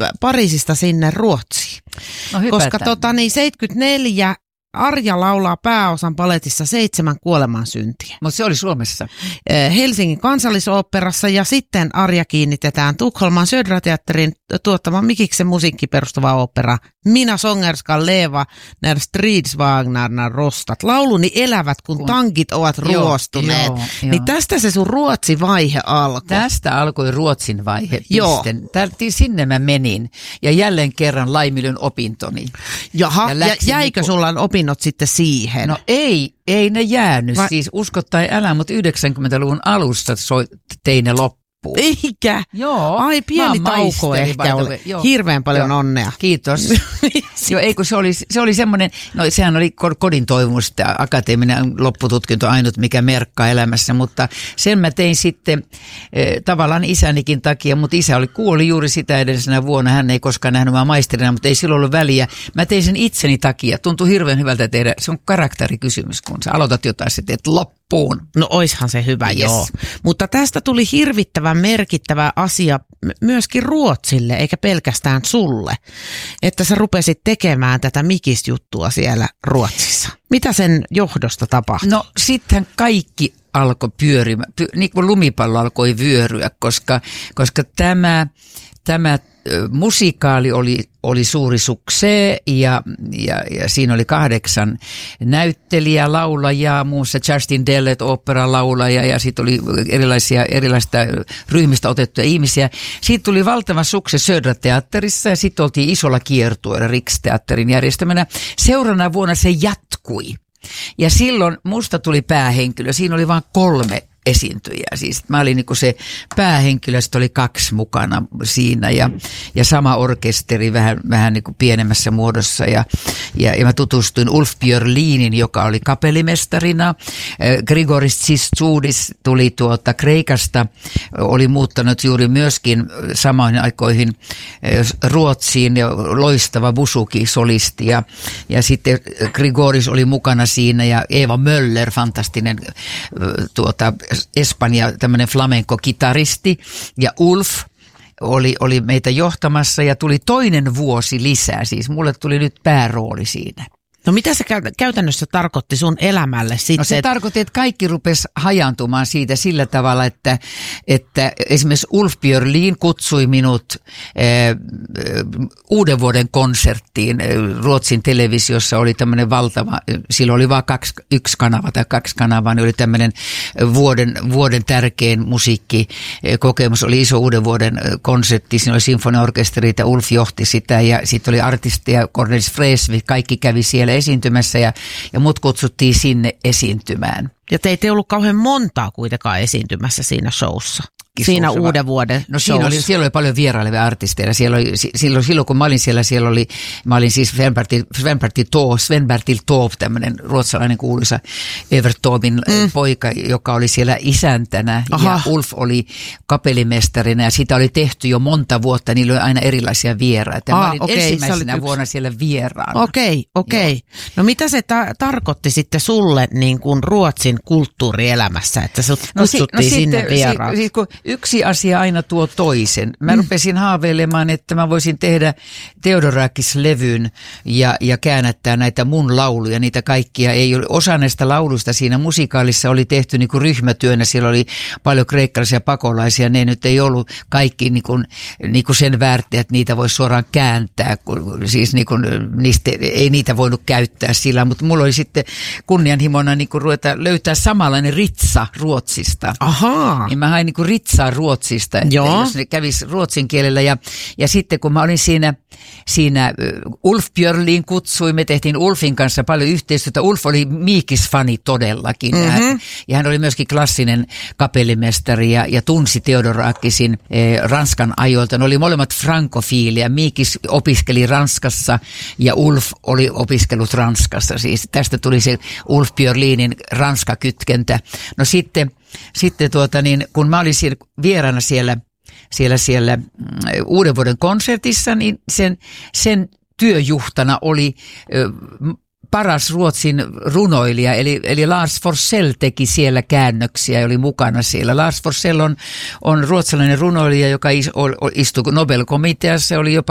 Pariisista sinne Ruotsiin. No koska 74 Arja laulaa pääosan baletissa 7 kuolemansyntiä. Mutta se oli Suomessa. Helsingin kansallisoopperassa ja sitten Arja kiinnitetään Tukholman Södra-teatterin tuottaman Mikiksen musiikki perustuva opera Mina sångerskan leva när stridsvagnarna rostat. Lauluni elävät, kun tankit ovat ruostuneet. Joo. Niin tästä se sun Ruotsi-vaihe alkoi. Tästä alkoi Ruotsin vaihe. Joo. Sinne mä menin ja jälleen kerran laiminlyn opintoni. Jaha, ja jäikö sulla opinnot sitten siihen? No ei ne jäänyt. Siis usko tai älä, mutta 90-luvun alusta tein ne loppuun. Eikä? Joo. Ai, pieni tauko ehkä oli. Hirveän paljon onnea. Kiitos. Joo, eikö se oli semmoinen, no sehän oli kodin toivomus, akateeminen loppututkinto ainut mikä merkkaa elämässä, mutta sen mä tein sitten tavallaan isänikin takia, mutta isä kuoli juuri sitä edellisenä vuonna, hän ei koskaan nähnyt mä maisterina, mutta ei silloin ollut väliä. Mä tein sen itseni takia, tuntui hirveän hyvältä tehdä, se on karakterikysymys, kun sä aloitat jotain, sä teet loppuun. No oishan se hyvä, yes. Joo. Mutta tästä tuli hirvittävän merkittävä asia myöskin Ruotsille, eikä pelkästään sulle, että sä rupesit tekemään tätä Mikis-juttua siellä Ruotsissa. Mitä sen johdosta tapahtui? No sittenhän kaikki alkoi pyörimään, niin kuin lumipallo alkoi vyöryä, koska tämä musikaali oli suuri suksee ja siinä oli 8 näyttelijää, laulajaa, muun muassa Justin Dellet, oopperalaulaja ja sitten oli erilaisista ryhmistä otettuja ihmisiä. Siitä tuli valtava sukse Södra-teatterissa ja sitten oltiin isolla kiertueella Riksteatterin järjestämänä. Seuraavana vuonna se jatkui ja silloin musta tuli päähenkilö. Siinä oli vain 3 esiintyjä. Siis mä olin niinku se päähenkilö, sitten oli 2 mukana siinä ja sama orkesteri vähän niinku pienemmässä muodossa ja mä tutustuin Ulf Björlinin, joka oli kapellimestarina. Grigoris Tsistsudis tuli Kreikasta, oli muuttanut juuri myöskin samoihin aikoihin Ruotsiin ja loistava busuki-solisti ja sitten Grigoris oli mukana siinä ja Eva Möller, fantastinen Espanja, tämmöinen flamenco-kitaristi ja Ulf oli meitä johtamassa ja tuli toinen vuosi lisää, siis mulle tuli nyt päärooli siinä. No mitä se käytännössä tarkoitti sun elämälle sitten? No se tarkoitti, että kaikki rupesi hajantumaan siitä sillä tavalla, että esimerkiksi Ulf Björlin kutsui minut uuden vuoden konserttiin. Ruotsin televisiossa oli tämmöinen valtava, silloin oli vain 1 kanava tai 2 kanavaa, niin oli tämmöinen vuoden tärkein musiikkikokemus, oli iso uuden vuoden konsertti, siinä oli sinfoniaorkesteri ja Ulf johti sitä ja sitten oli artisteja, Cornelis Vreeswijk, kaikki kävi siellä esiintymässä ja mut kutsuttiin sinne esiintymään. Ja teitä ei ollut kauhean montaa kuitenkaan esiintymässä siinä showssa. Siinä uuden vuoden showssa. Siellä oli paljon vierailevia artisteja. Silloin kun mä olin siellä, mä olin siis Sven Bertil Taube, tämmöinen ruotsalainen kuuluisa Evertomin poika, joka oli siellä isäntänä. Aha. Ja Ulf oli kapellimestarina ja sitä oli tehty jo monta vuotta. Niillä oli aina erilaisia vieraita. Mä olin ensimmäisenä vuonna siellä vieraana. Okei. No mitä se tarkoitti sitten sulle niin kuin Ruotsin kulttuurielämässä, että sut kutsuttiin sinne vieraan? Yksi asia aina tuo toisen. Mä rupesin haaveilemaan, että mä voisin tehdä Theodorakis-levyn ja käännättää näitä mun lauluja. Niitä kaikkia ei ole. Osa näistä lauluista siinä musikaalissa oli tehty niin kuin ryhmätyönä. Siellä oli paljon kreikkalaisia pakolaisia. Ne nyt ei ollut kaikki niin kuin sen väärtiä, että niitä voisi suoraan kääntää. Siis niin kuin, ei niitä voinut käyttää sillä, mutta mulla oli sitten kunnianhimona niin kuin löytää samanlainen ritsa Ruotsista. Ahaa. Niin mä hain niin kuin ritsaa Ruotsista, että jos ne kävisi ruotsin kielellä ja sitten kun mä olin siinä Ulf Björlin kutsui, me tehtiin Ulfin kanssa paljon yhteistyötä. Ulf oli Mikis-fani todellakin ja hän oli myöskin klassinen kapellimestari ja tunsi Theodораkisin Ranskan ajoilta. Ne oli molemmat frankofiilia. Mikis opiskeli Ranskassa ja Ulf oli opiskellut Ranskassa. Siis tästä tuli se Ulf Björlinin Ranska-kytkentä. No sitten kun mä olin vieraana siellä uuden vuoden konsertissa, niin sen työjuhtana oli paras Ruotsin runoilija, eli Lars Forssell teki siellä käännöksiä ja oli mukana siellä. Lars Forssell on ruotsalainen runoilija, joka istui Nobel-komiteassa, oli jopa